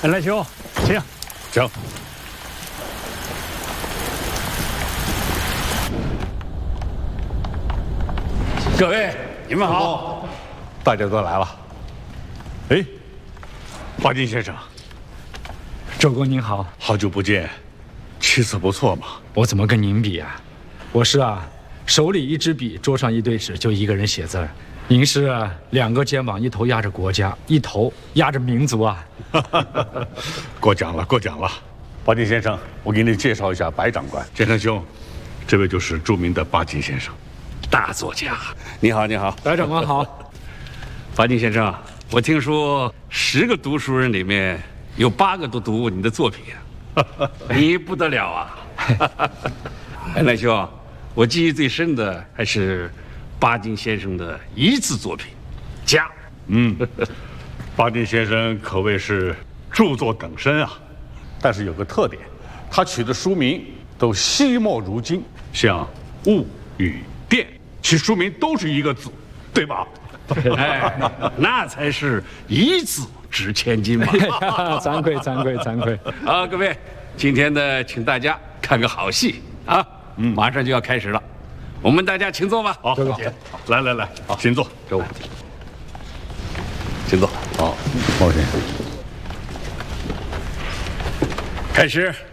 来兄，请。 请。 各位，你们好。 大家都来了。哎，巴金先生， 周公您好， 好久不见，气色不错嘛。 我怎么跟您比啊？我是手里一支笔，桌上一堆纸，就一个人写字儿。您是2个肩膀，一头压着国家，一头压着民族啊。 过奖了，过奖了。巴金先生，我给你介绍一下白长官，建成兄，这位就是著名的巴金先生，大作家。 你好，你好， 白长官好。 巴金先生，我听说10个读书人里面有8个都读过你的作品啊，你不得了啊！哎，赖兄，我记忆最深的还是巴金先生的一字作品《家》。 巴金先生可谓是著作等身啊，但是有个特点，他取的书名都惜墨如金，像《物》与《电》，其书名都是一个字，对吧？ 哎，那才是一字值千金嘛！ 惭愧，惭愧，惭愧。 好，各位，今天呢，请大家看个好戏啊！马上就要开始了，我们大家请坐吧。 好，来，好，请坐， 周武，请坐。 好，抱歉。 开始。